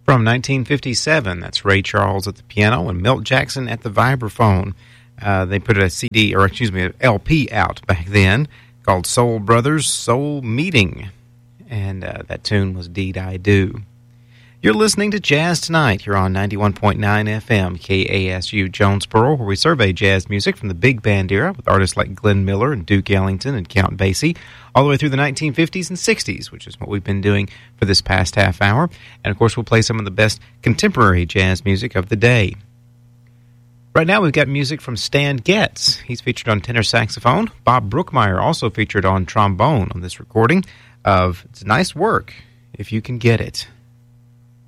From 1957, that's Ray Charles at the piano and Milt Jackson at the vibraphone. They put a CD, or excuse me, an LP out back then called Soul Brothers Soul Meeting. And that tune was Deed I Do. You're listening to Jazz Tonight here on 91.9 FM, KASU Jonesboro, where we survey jazz music from the big band era with artists like Glenn Miller and Duke Ellington and Count Basie, all the way through the 1950s and 60s, which is what we've been doing for this past half hour. And, of course, we'll play some of the best contemporary jazz music of the day. Right now, we've got music from Stan Getz. He's featured on tenor saxophone. Bob Brookmeyer also featured on trombone on this recording of It's Nice Work, If You Can Get It.